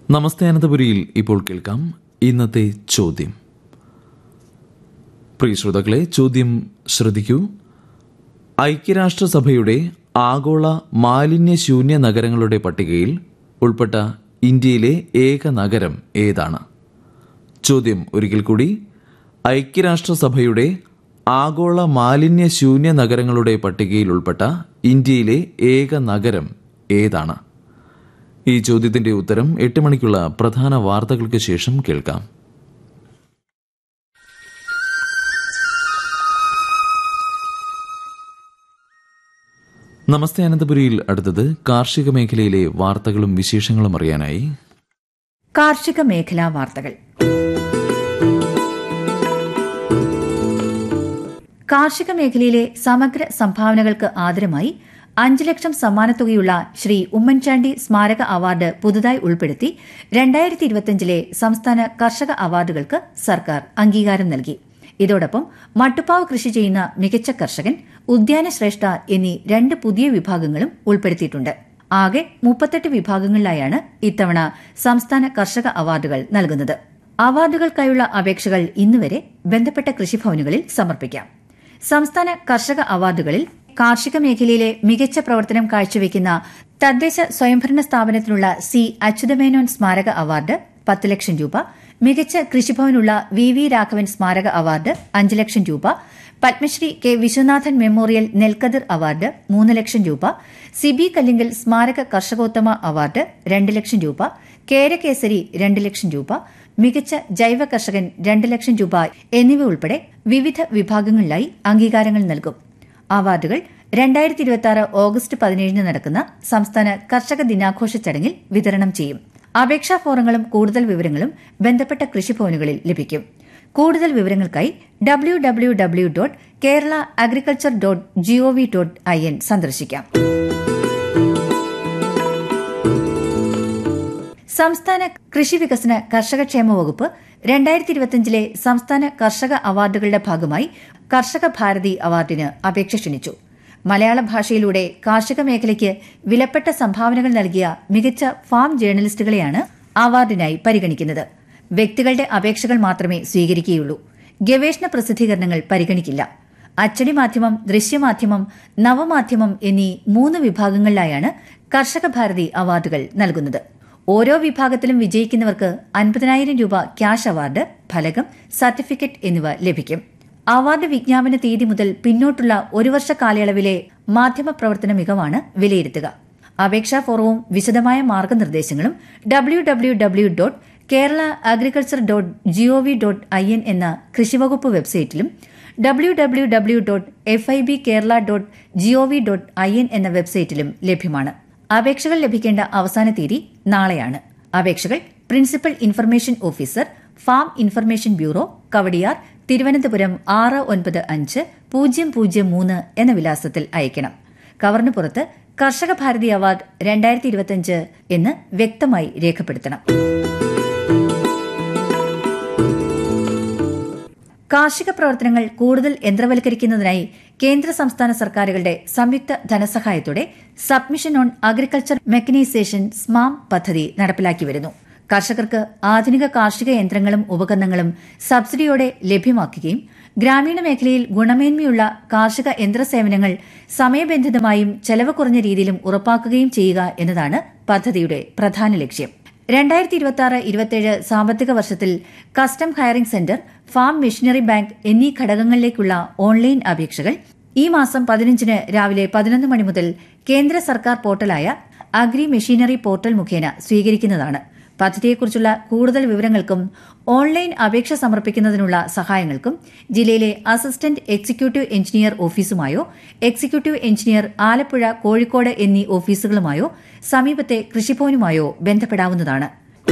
നമസ്തേ അനന്തപുരിയിൽ ഇപ്പോൾ കേൾക്കാം ഇന്നത്തെ ചോദ്യം. പ്രിയ ശ്രോതാക്കളെ, ചോദ്യം ശ്രദ്ധിക്കൂ. ഐക്യരാഷ്ട്രസഭയുടെ ആഗോള മാലിന്യശൂന്യ നഗരങ്ങളുടെ പട്ടികയിൽ ഉൾപ്പെട്ട ഇന്ത്യയിലെ ഏക നഗരം ഏതാണ്? ചോദ്യം ഒരിക്കൽ കൂടി. ഐക്യരാഷ്ട്രസഭയുടെ ആഗോള മാലിന്യശൂന്യ നഗരങ്ങളുടെ പട്ടികയിൽ ഉൾപ്പെട്ട ഇന്ത്യയിലെ ഏക നഗരം ഏതാണ്? ഈ ചോദ്യത്തിന്റെ ഉത്തരം 8 മണിക്കുള്ള പ്രധാന വാർത്തകൾക്ക് ശേഷം കേൾക്കാം. നമസ്തേ അനന്തപുരിയിൽ അടുത്തത് കാർഷിക മേഖലയിലെ വാർത്തകളും വിശേഷങ്ങളും അറിയാനായി കാർഷിക മേഖലാ വാർത്തകൾ. കാർഷിക മേഖലയിലെ സമഗ്ര സംഭാവനകൾക്ക് ആദരമായി 5 ലക്ഷം സമ്മാനത്തുകയുള്ള ശ്രീ ഉമ്മൻചാണ്ടി സ്മാരക അവാർഡ് പുതുതായി ഉൾപ്പെടുത്തി 2025 സംസ്ഥാന കർഷക അവാർഡുകൾക്ക് സർക്കാർ അംഗീകാരം നൽകി. ഇതോടൊപ്പം മട്ടുപ്പാവ് കൃഷി ചെയ്യുന്ന മികച്ച കർഷകൻ, ഉദ്യാന ശ്രേഷ്ഠ എന്നീ 2 പുതിയ വിഭാഗങ്ങളും ഉൾപ്പെടുത്തിയിട്ടുണ്ട്. ആകെ 38 വിഭാഗങ്ങളിലായാണ് ഇത്തവണ സംസ്ഥാന കർഷക അവാർഡുകൾ നൽകുന്നത്. അവാർഡുകൾക്കായുള്ള അപേക്ഷകൾ ഇന്നുവരെ ബന്ധപ്പെട്ട കൃഷിഭവനുകളിൽ സമർപ്പിക്കാം. സംസ്ഥാന കർഷക അവാർഡുകളിൽ കാർഷിക മേഖലയിലെ മികച്ച പ്രവർത്തനം കാഴ്ചവെക്കുന്ന തദ്ദേശ സ്വയംഭരണ സ്ഥാപനത്തിനുള്ള സി അച്യുതമേനോൻ സ്മാരക അവാർഡ് 10 ലക്ഷം രൂപ, മികച്ച കൃഷിഭവനുള്ള വി രാഘവൻ സ്മാരക അവാർഡ് 5 ലക്ഷം രൂപ, പത്മശ്രീ കെ വിശ്വനാഥൻ മെമ്മോറിയൽ നെൽക്കതിർ അവാർഡ് 3 ലക്ഷം രൂപ, സിബി കല്ലിങ്കൽ സ്മാരക കർഷകോത്തമ അവാർഡ് 2 ലക്ഷം രൂപ, കേരകേസരി 2 ലക്ഷം രൂപ, മികച്ച ജൈവ കർഷകൻ 2 ലക്ഷം രൂപ എന്നിവ ഉൾപ്പെടെ വിവിധ വിഭാഗങ്ങളിലായി അംഗീകാരങ്ങൾ നൽകും. അവാർഡുകൾ 2026 ഓഗസ്റ്റ് 17 നടക്കുന്ന സംസ്ഥാന കർഷക ദിനാഘോഷ ചടങ്ങിൽ വിതരണം ചെയ്യും. അപേക്ഷാ ഫോറങ്ങളും കൂടുതൽ വിവരങ്ങളും ബന്ധപ്പെട്ട കൃഷിഭവനുകളിൽ ലഭിക്കും. കൂടുതൽ വിവരങ്ങൾക്കായി www.keralaagriculture.gov.in സന്ദർശിക്കാം. സംസ്ഥാന കൃഷി വികസന കർഷകക്ഷേമ വകുപ്പ് 2025 സംസ്ഥാന കർഷക അവാർഡുകളുടെ ഭാഗമായി കർഷക ഭാരതി അവാർഡിന് അപേക്ഷ ക്ഷണിച്ചു. മലയാള ഭാഷയിലൂടെ കാർഷിക മേഖലയ്ക്ക് വിലപ്പെട്ട സംഭാവനകൾ നൽകിയ മികച്ച ഫാം ജേർണലിസ്റ്റുകളെയാണ് അവാർഡിനായി പരിഗണിക്കുന്നത്. വ്യക്തികളുടെ അപേക്ഷകൾ മാത്രമേ സ്വീകരിക്കുകയുള്ളൂ. ഗവേഷണ പ്രസിദ്ധീകരണങ്ങൾ പരിഗണിക്കില്ല. അച്ചടി മാധ്യമം, ദൃശ്യമാധ്യമം, നവമാധ്യമം എന്നീ 3 വിഭാഗങ്ങളിലായാണ് കർഷക ഭാരതി അവാർഡുകൾ നൽകുന്നത്. ഓരോ വിഭാഗത്തിലും വിജയിക്കുന്നവർക്ക് 50,000 രൂപ ക്യാഷ് അവാർഡ്, ഫലകം, സർട്ടിഫിക്കറ്റ് എന്നിവ ലഭിക്കും. അവാർഡ് വിജ്ഞാപന തീയതി മുതൽ പിന്നോട്ടുള്ള 1 വർഷ കാലയളവിലെ മാധ്യമ പ്രവർത്തന മികവാണ് വിലയിരുത്തുക. അപേക്ഷാ ഫോറവും വിശദമായ മാർഗനിർദ്ദേശങ്ങളും www.keralaagriculture.gov.in എന്ന കൃഷിവകുപ്പ് വെബ്സൈറ്റിലും www.fibkerala.gov.in എന്ന വെബ്സൈറ്റിലും ലഭ്യമാണ്. അപേക്ഷകൾ ലഭിക്കേണ്ട അവസാന തീയതി നാളെയാണ്. അപേക്ഷകൾ principal information officer, farm information bureau, Kowdiar, Thiruvananthapuram 695003 എന്ന വിലാസത്തിൽ അയക്കണം. കവറിന് പുറത്ത് കർഷക ഭാരതി അവാർഡ് 2025 എന്ന് വ്യക്തമായി രേഖപ്പെടുത്തണം. കാർഷിക പ്രവർത്തനങ്ങൾ കൂടുതൽ യന്ത്രവൽക്കരിക്കുന്നതിനായി കേന്ദ്ര സംസ്ഥാന സർക്കാരുകളുടെ സംയുക്ത ധനസഹായത്തോടെ സബ്മിഷൻ ഓൺ അഗ്രികൾച്ചർ മെക്കനൈസേഷൻ സ്മാം പദ്ധതി നടപ്പിലാക്കി വരുന്നു. കർഷകർക്ക് ആധുനിക കാർഷിക യന്ത്രങ്ങളും ഉപകരണങ്ങളും സബ്സിഡിയോടെ ലഭ്യമാക്കുകയും ഗ്രാമീണ മേഖലയിൽ ഗുണമേന്മയുള്ള കാർഷിക യന്ത്രസേവനങ്ങൾ സമയബന്ധിതമായും ചെലവ് കുറഞ്ഞ രീതിയിലും ഉറപ്പാക്കുകയും ചെയ്യുക എന്നതാണ് പദ്ധതിയുടെ പ്രധാന ലക്ഷ്യം. 2026-27 സാമ്പത്തിക വർഷത്തിൽ custom hiring centre, farm machinery bank എന്നീ ഘടകങ്ങളിലേക്കുള്ള ഓൺലൈൻ അപേക്ഷകൾ ഈ മാസം 15 രാവിലെ 11 മണി മുതൽ കേന്ദ്ര സർക്കാർ പോർട്ടലായ അഗ്രി മെഷീനറി പോർട്ടൽ മുഖേന സ്വീകരിക്കുന്നതാണ്. പദ്ധതിയെക്കുറിച്ചുള്ള കൂടുതൽ വിവരങ്ങൾക്കും ഓൺലൈൻ അപേക്ഷ സമർപ്പിക്കുന്നതിനുള്ള സഹായങ്ങൾക്കും ജില്ലയിലെ assistant executive engineer ഓഫീസുമായോ executive engineer Alappuzha, Kozhikode എന്നീ ഓഫീസുകളുമായോ സമീപത്തെ കൃഷിഭവനുമായോ ബന്ധപ്പെടാവുന്നതാണ്.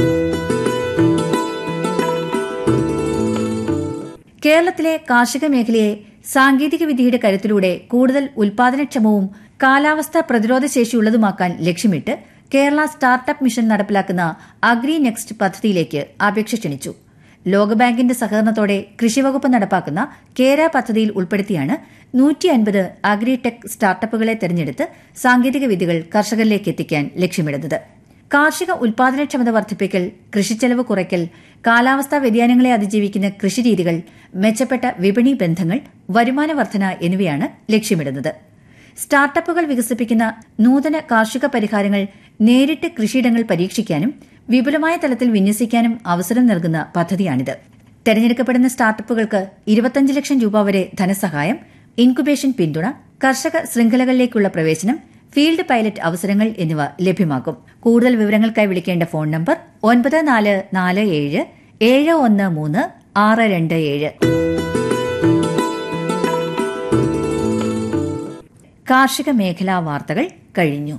കേരളത്തിലെ കാർഷിക മേഖലയെ സാങ്കേതിക വിദ്യയുടെ കരുത്തിലൂടെ കൂടുതൽ ഉൽപാദനക്ഷമവും കാലാവസ്ഥാ പ്രതിരോധ ശേഷിയുള്ളതുമാക്കാൻ ലക്ഷ്യമിട്ട് കേരള സ്റ്റാർട്ടപ്പ് മിഷൻ നടപ്പിലാക്കുന്ന അഗ്രി നെക്സ്റ്റ് പദ്ധതിയിലേക്ക് അപേക്ഷ ക്ഷണിച്ചു. ലോകബാങ്കിന്റെ സഹകരണത്തോടെ കൃഷിവകുപ്പ് നടപ്പാക്കുന്ന കേര പദ്ധതിയിൽ ഉൾപ്പെടുത്തിയാണ് 150 അഗ്രി ടെക് സ്റ്റാർട്ടപ്പുകളെ തെരഞ്ഞെടുത്ത് സാങ്കേതിക വിദ്യകൾ കർഷകരിലേക്ക് എത്തിക്കാൻ ലക്ഷ്യമിടുന്നത്. കാർഷിക ഉൽപാദനക്ഷമത വർദ്ധിപ്പിക്കൽ, കൃഷിച്ചെലവ് കുറയ്ക്കൽ, കാലാവസ്ഥാ വ്യതിയാനങ്ങളെ അതിജീവിക്കുന്ന കൃഷിരീതികൾ, മെച്ചപ്പെട്ട വിപണി ബന്ധങ്ങൾ, വരുമാന വർധന എന്നിവയാണ് ലക്ഷ്യമിടുന്നത്. സ്റ്റാർട്ടപ്പുകൾ വികസിപ്പിക്കുന്ന നൂതന കാർഷിക പരിഹാരങ്ങൾ നേരിട്ട് കൃഷിയിടങ്ങൾ പരീക്ഷിക്കാനും വിപുലമായ തലത്തിൽ വിന്യസിക്കാനും അവസരം നൽകുന്ന പദ്ധതിയാണിത്. തെരഞ്ഞെടുക്കപ്പെടുന്ന സ്റ്റാർട്ടപ്പുകൾക്ക് 25 ലക്ഷം രൂപ വരെ ധനസഹായം, ഇൻക്യുബേഷൻ പിന്തുണ, കർഷക ശൃംഖലകളിലേക്കുള്ള പ്രവേശനം, ഫീൽഡ് പൈലറ്റ് അവസരങ്ങൾ എന്നിവ ലഭ്യമാക്കും. കൂടുതൽ വിവരങ്ങൾക്കായി വിളിക്കേണ്ട ഫോൺ നമ്പർ 9447 713 627. കാർഷിക മേഖലാ വാർത്തകൾ കഴിഞ്ഞു.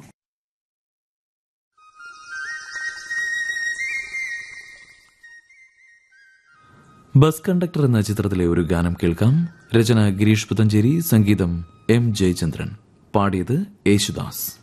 ബസ് കണ്ടക്ടർ എന്ന ചിത്രത്തിലെ ഒരു ഗാനം കേൾക്കാം. രചന ഗിരീഷ് പുത്തഞ്ചേരി, സംഗീതം M. ജയചന്ദ്രൻ, പാടിയത് യേശുദാസ്.